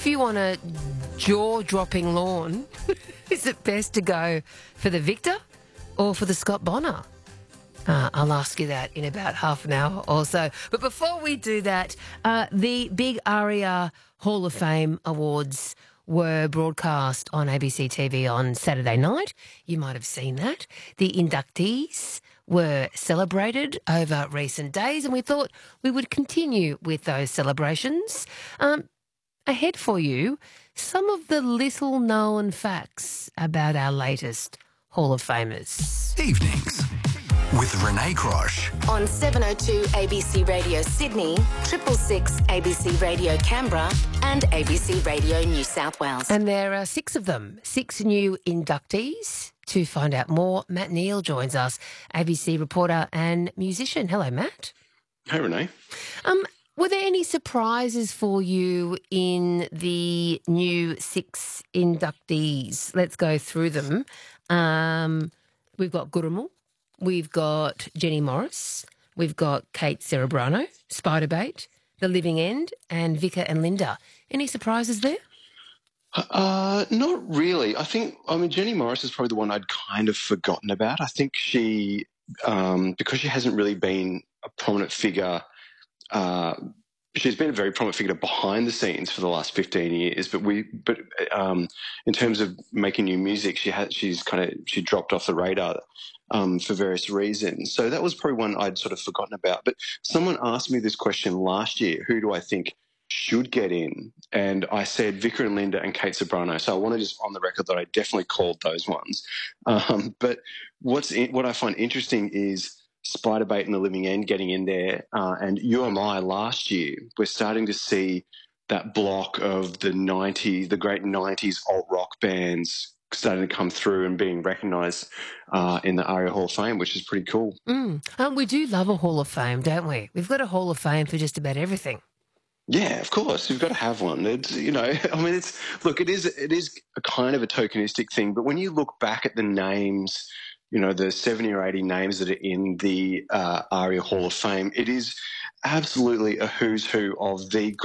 if you want a jaw-dropping lawn, is it best to go for the Victor or for the Scott Bonner? I'll ask you that in about half an hour or so. But before we do that, the big ARIA Hall of Fame Awards were broadcast on ABC TV on Saturday night. You might have seen that. The inductees were celebrated over recent days, and we thought we would continue with those celebrations. Ahead for you, some of the little-known facts about our latest Hall of Famers. Evenings with Renee Crosh. On 702 ABC Radio Sydney, 666 ABC Radio Canberra and ABC Radio New South Wales. And there are 6 of them, 6 new inductees. To find out more, Matt Neal joins us, ABC reporter and musician. Hello, Matt. Hey, Renee. Were there any surprises for you in the new 6 inductees? Let's go through them. We've got Gurrumul. We've got Jenny Morris. We've got Kate Cerebrano, Spiderbait, The Living End, and Vika and Linda. Any surprises there? Not really. Jenny Morris is probably the one I'd kind of forgotten about. I think she, because she hasn't really been a prominent figure, she's been a very prominent figure behind the scenes for the last 15 years. But in terms of making new music, she dropped off the radar for various reasons. So that was probably one I'd sort of forgotten about. But someone asked me this question last year: who do I think should get in? And I said Vika and Linda and Kate Ceberano. So I want to just on the record that I definitely called those ones. But what I find interesting is Spiderbait and The Living End getting in there, and UMI last year. We're starting to see that block of the great 90s alt rock bands starting to come through and being recognised in the ARIA Hall of Fame, which is pretty cool. We do love a Hall of Fame, don't we? We've got a Hall of Fame for just about everything. Yeah, of course. You've got to have one. It is a kind of a tokenistic thing, but when you look back at the names, the 70 or 80 names that are in the ARIA Hall of Fame, it is absolutely a who's who of the